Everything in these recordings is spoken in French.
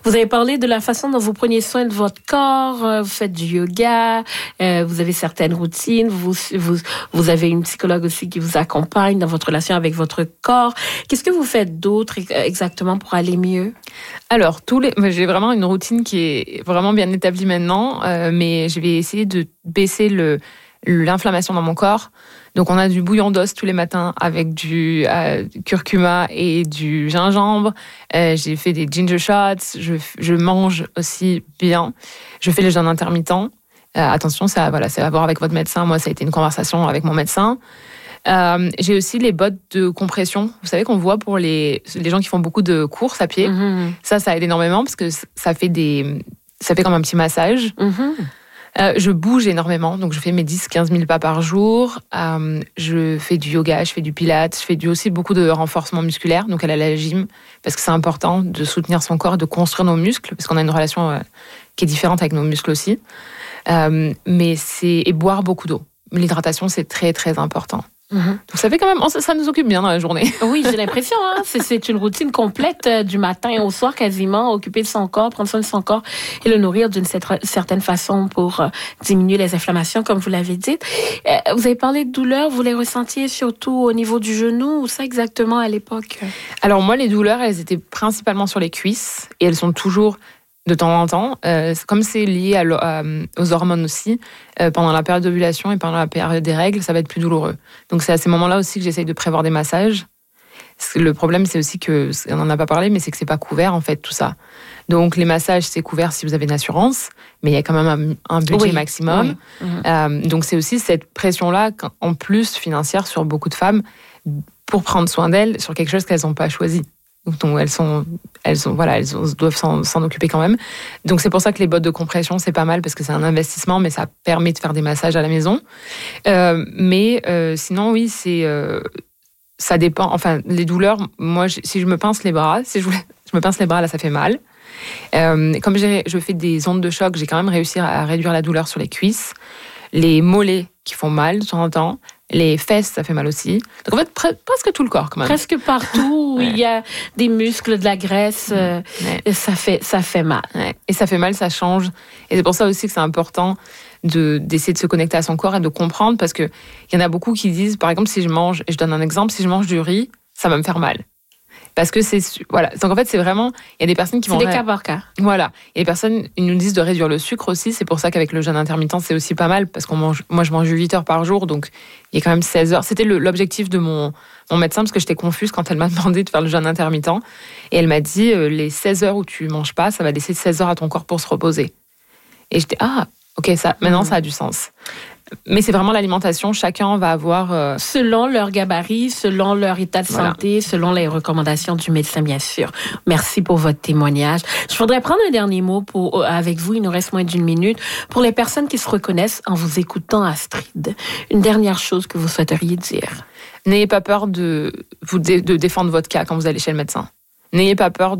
Vous avez parlé de la façon dont vous preniez soin de votre corps, vous faites du yoga, vous avez certaines routines, vous avez une psychologue aussi qui vous accompagne dans votre relation avec votre corps. Qu'est-ce que vous faites d'autre exactement pour aller mieux? Alors, j'ai vraiment une routine qui est vraiment bien établie maintenant, mais je vais essayer de baisser l'inflammation dans mon corps. Donc, on a du bouillon d'os tous les matins avec du curcuma et du gingembre. J'ai fait des ginger shots. Je mange aussi bien. Je fais le jeûne intermittent. Attention, c'est à voir avec votre médecin. Moi, ça a été une conversation avec mon médecin. J'ai aussi les bottes de compression. Vous savez qu'on voit pour les gens qui font beaucoup de courses à pied. Mm-hmm. Ça aide énormément parce que ça fait comme un petit massage. Mm-hmm. Je bouge énormément, donc je fais mes 10-15 000 pas par jour. Je fais du yoga, je fais du pilates, je fais aussi beaucoup de renforcement musculaire, donc aller à la gym, parce que c'est important de soutenir son corps, de construire nos muscles, parce qu'on a une relation qui est différente avec nos muscles aussi. Et boire beaucoup d'eau. L'hydratation, c'est très, très important. Mm-hmm. Donc ça fait quand même, ça nous occupe bien dans la journée. Oui, j'ai l'impression, c'est une routine complète du matin au soir quasiment, occuper de son corps, prendre soin de son corps et le nourrir d'une certaine façon pour diminuer les inflammations, comme vous l'avez dit. Vous avez parlé de douleurs, vous les ressentiez surtout au niveau du genou ou ça exactement à l'époque? Alors moi, les douleurs, elles étaient principalement sur les cuisses et elles sont toujours de temps en temps, comme c'est lié aux hormones aussi, pendant la période d'ovulation et pendant la période des règles, ça va être plus douloureux. Donc c'est à ces moments-là aussi que j'essaye de prévoir des massages. Le problème, c'est aussi que, on n'en a pas parlé, mais c'est que c'est pas couvert en fait tout ça. Donc les massages, c'est couvert si vous avez une assurance, mais il y a quand même un budget maximum. Oui. Mm-hmm. Donc c'est aussi cette pression-là, en plus financière sur beaucoup de femmes, pour prendre soin d'elles sur quelque chose qu'elles n'ont pas choisi. Donc elles doivent s'en occuper quand même. Donc c'est pour ça que les bottes de compression, c'est pas mal parce que c'est un investissement, mais ça permet de faire des massages à la maison. Sinon, oui, ça dépend. Enfin, les douleurs, moi, si je me pince les bras, je me pince les bras, là, ça fait mal. Comme je fais des ondes de choc, j'ai quand même réussi à réduire la douleur sur les cuisses. Les mollets qui font mal de temps en temps. Les fesses, ça fait mal aussi. Donc en fait, presque tout le corps quand même. Presque partout où il y a des muscles, de la graisse, ça fait mal. Ouais. Et ça fait mal, ça change. Et c'est pour ça aussi que c'est important d'essayer de se connecter à son corps et de comprendre, parce qu'il y en a beaucoup qui disent, par exemple, si je mange du riz, ça va me faire mal. Parce que voilà. Donc en fait, c'est vraiment, il y a des personnes qui vont... C'est des cas par cas. Voilà. Et les personnes, ils nous disent de réduire le sucre aussi. C'est pour ça qu'avec le jeûne intermittent, c'est aussi pas mal, parce moi, je mange 8 heures par jour, donc il y a quand même 16 heures. C'était l'objectif de mon médecin, parce que j'étais confuse quand elle m'a demandé de faire le jeûne intermittent. Et elle m'a dit, les 16 heures où tu manges pas, ça va laisser 16 heures à ton corps pour se reposer. Et j'étais, ok, maintenant ça a du sens. Mais c'est vraiment l'alimentation, chacun va avoir... Selon leur gabarit, selon leur état de santé, selon les recommandations du médecin, bien sûr. Merci pour votre témoignage. Je voudrais prendre un dernier mot avec vous, il nous reste moins d'1 minute, pour les personnes qui se reconnaissent en vous écoutant, Astrid. Une dernière chose que vous souhaiteriez dire. N'ayez pas peur de défendre votre cas quand vous allez chez le médecin. N'ayez pas peur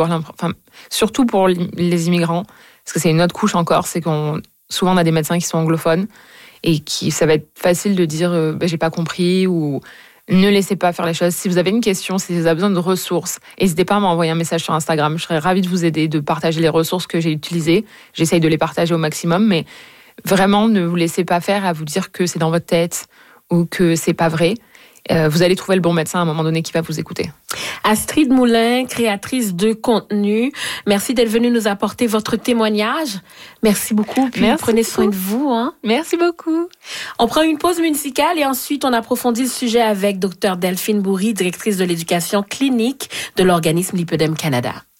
surtout pour les immigrants, parce que c'est une autre couche encore, c'est souvent on a des médecins qui sont anglophones, et ça va être facile de dire j'ai pas compris, ou ne laissez pas faire les choses. Si vous avez une question, si vous avez besoin de ressources, n'hésitez pas à m'envoyer un message sur Instagram. Je serais ravie de vous aider, de partager les ressources que j'ai utilisées. J'essaye de les partager au maximum, mais vraiment ne vous laissez pas faire à vous dire que c'est dans votre tête ou que c'est pas vrai. Vous allez trouver le bon médecin à un moment donné qui va vous écouter. Astrid Moulin, créatrice de contenu. Merci d'être venue nous apporter votre témoignage. Merci beaucoup. Puis prenez soin de vous. Merci beaucoup. On prend une pause musicale et ensuite on approfondit le sujet avec Dr Delphine Bourry, directrice de l'éducation clinique de l'organisme Lipœdème Canada.